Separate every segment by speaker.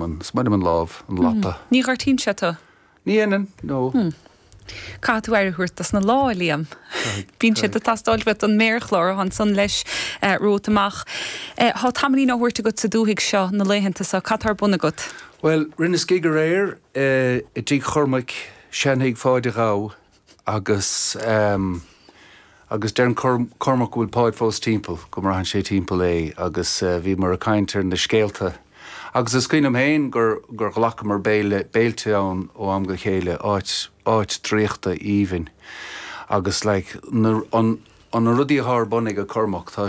Speaker 1: man láv an lata.
Speaker 2: Ní gartín se tá?
Speaker 1: Ní enan, no.
Speaker 2: Cá tú chuirt as na láilíam. Bín si a tastáilbet an méchlár an san leis rótamach. Tá tamí áhuiirta go sa dúhiigh seo na léhananta sa catar buna go.
Speaker 1: Well, rinne gigar réir I dtí chormaic seanigh fáide rá agus den cormac bhfuil páid fós timppel, go mar an sé timppel é agus bhí mar a caiintear na scéalta. Agus is cuiinem héin gur ghlacham mar béilte ann ó am go chéile áit tríochta íbhin. Agus an rudí thar bunnig a cormach tá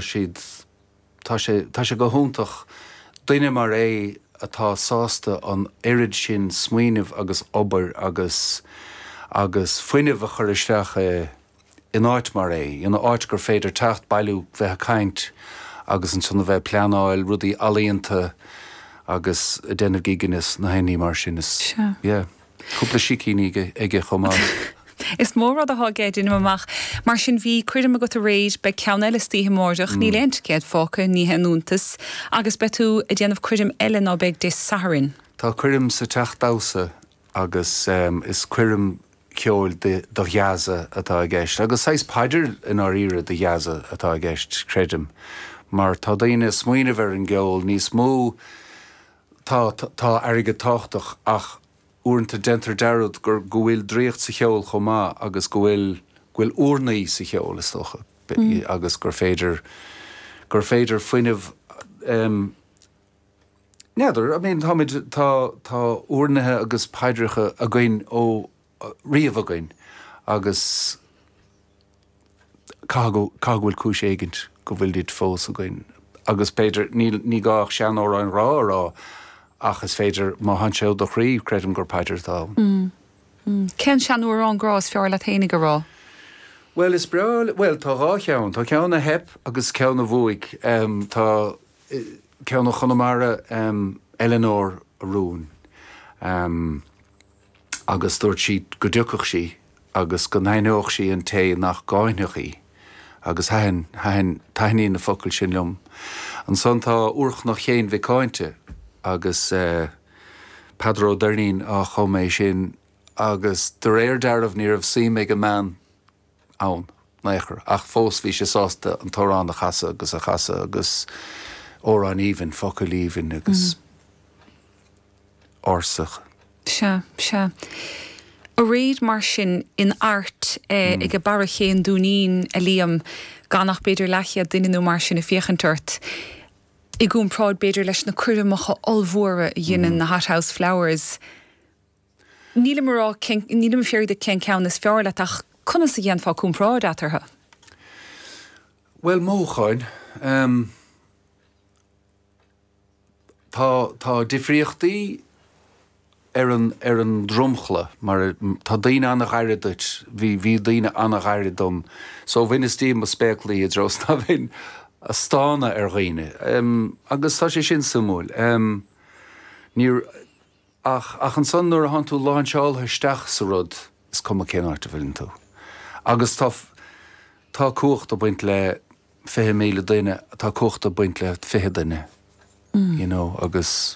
Speaker 1: sé go húntaach duine mar é atá sásta an irid sin smaoinemh agus obair agus foiinemh a chur isteach in áit mar é, in áit gur féidir techt bailú bheith caint agus an sunna bheith pleanáil rudí alíonanta agus déanamh giganas na haí mar sin is. Cúpla sicíní ige chomá.
Speaker 2: Is mór a thgéid in amach mar sin bhí cuidim a go a réid be ceanna eile títhe mórdach ní lent céad fáca ní henúntas agus betú a déanamh cuidim eile ná beag dé saharin.
Speaker 1: Tá cuidim sa techt dása agus is cuidim ceol de gheasa atá a gceist. Agus 6 paidir in áíre de gheasa atá a gceist credim. Mar tá daine smaoinemh ar an gceol níos mó tá aige táchtach ach úranta dentar dearad gur go bhfuil dríocht sa cheol chomá agus go bhfuil úrnaí sa cheol is socha agus gur féidir foiinemh neadidir, tá úrnathe agus paidracha a gcuin ó riamh a gcuin agus cá bhfuil cúis éigent go bhfuil dit fós a gcuin agus Péidir ní gách sean ó an rá ach is féidir má han seo do chríomh credim gur Péidir tá.
Speaker 2: Cén sean uair an grás fear le taine go rá?
Speaker 1: Well, is breáil, well, tá rá ceann, tá ceann na hep agus ceann na bhuaig, tá ceann na Chonamara Eleanor Rún, agus dúirt si go dúcach si, agus go nainneoch si an té nach gáineach í, agus taithníí na focail sin lum. An son tá uirch nach chéin bhí cáinte, agus Pedro Dernín a choméis sin, agus de réir dearmh níor sí méid go man ann, néchar, ach fós bhí sé sásta an tórán a chasa agus órán íbhin, focail íbhin agus ársach.
Speaker 2: Se. A réad mar sin in art ag go bara chéan dúnín a líam ganach beidir leiche duine mar sin a fiochantuirt. I gún prád beidir leis na cuireamacha olmhóra dhéanaan na Hothouse Flowers. Nílim féir de cén ceann is fearla ach conna sa dhéan fá cún prád atartha?
Speaker 1: Well, mócháin. Tá difríochtaí ar an drumchla, mar tá daine anna ghaire duit, hí daine anna ghaire dom. So bhín is tíim a spéclaí a dros na bhín a stána ar ghaine. Agus tá sé sin samúil. Ach an son nuair a han tú láin seáil isteach sa rud is cuma cén áirta bhfuiln tú. Agus tá cuacht a buint le 5 míle duine, tá cuacht a buint le 5 duine. You know, agus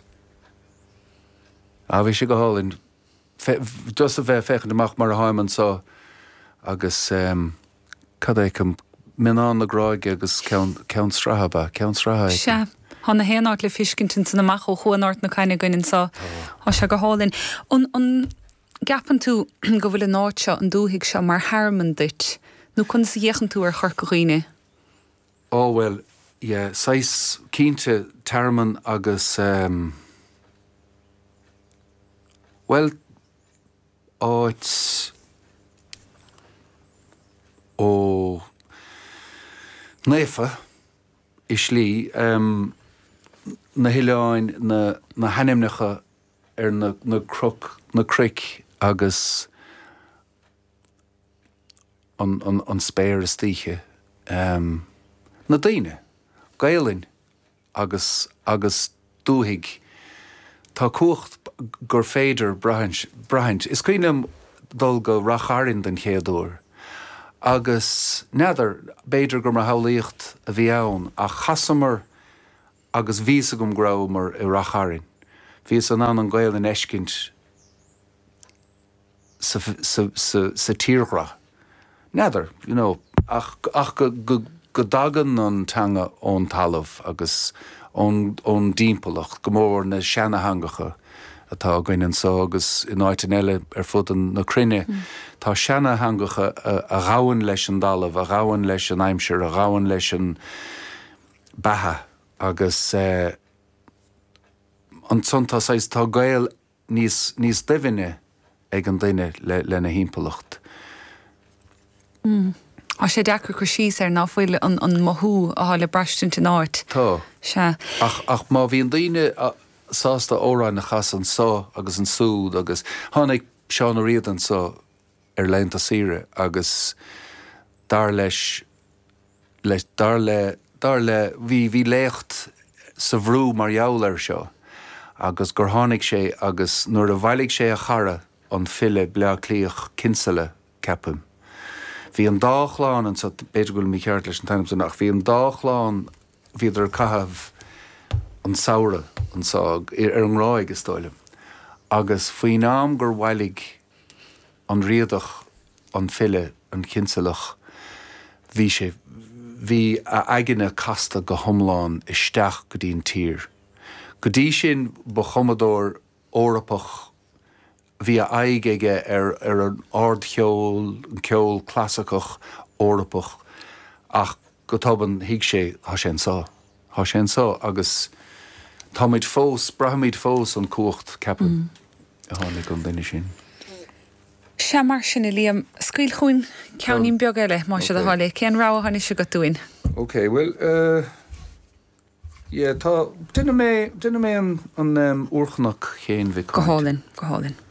Speaker 1: bhí sé go hálinn just a bheith fechan amach mar a haimman sá agus cad é go minán na gráige agus ceann stratha.
Speaker 2: Se, hána héanát le fiscintin san amach ó chuanát na caiine gaiinn sá há se go hálinn. An gapan tú go bhfuil an áit seo an dúthaigh seo mar harman duit, nó chun sa dhéchan tú ar chur go dhaoine?
Speaker 1: Ó well, sais cínte terman agus well, áit ó néfa is lí na hiileáin na hanimnecha ar na cric agus an spéir is tíche na daine gaelin agus dúthaigh tá cuacht gur féidir braint. Is cuiinem dul go racharin den chéadúr. Agus neadar beidir gur mar haolaíocht a bhí ann a chasamar agus vísa gom grabhmar I racharin. Bhí an an gail an eiscint sa tíorra. Neither, ach go dagan an tanga ón talamh agus ón dímpelach go mór na seannahangacha atá gainnen so agus in áitin eile fud an na crinne. Tá seannahangacha a ráhan leis an dalamh, a ráhan leis an aimseir, a ráhan leis an batha agus an sonta sais tá gail níos difine ag an duine le na hímpelacht.
Speaker 2: A sé dechar chu síos náfuil an mothú a hála breistin in áit.
Speaker 1: Tá.
Speaker 2: Se.
Speaker 1: Ach má bhí an duine sásta óráin na chas an só agus an súd agus tháinig seán riad an só leinta síre agus dar le bhí lécht sa bhrú mar jaall seo agus gur tháinig sé agus nuair a bhhaigh sé a chara an fille blea clíoch cinsile ceapim. Bhí an dáchláán an sa beidir goil mí ceart leis an taimsanach, bhí an dáchláán bhíidir caithh an saora an ság ar an ráig is stáile. Agus faoin am gur bhhaigh an riadach an fille an cinsalach hí a aigeine casta go thomláin isteach go dtíon tír. Go dtí sin ba chomadóir órapach hí a aige ar an ardcheol, an ceol clasacach órapach ach go toban hiig sé há sé sá. Há sé sá agus táid fós, brahamid fós an cuacht ceapan a tháinig an duine sin.
Speaker 2: Se mar sin i Liam, scuil chuin ceannín beag eile má se a hála, céan rá hanig se go túin.
Speaker 1: Okay, well, tá duine mé an úrchnach chéan bhí.
Speaker 2: Go hálinn.